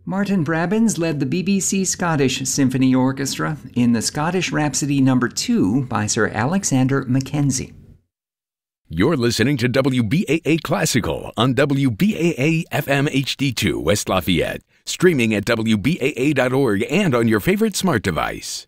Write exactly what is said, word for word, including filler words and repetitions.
Martin Brabbins led the B B C Scottish Symphony Orchestra in the Scottish Rhapsody Number two by Sir Alexander Mackenzie. You're listening to W B A A Classical on W B A A F M H D two West Lafayette, streaming at W B A A dot org and on your favorite smart device.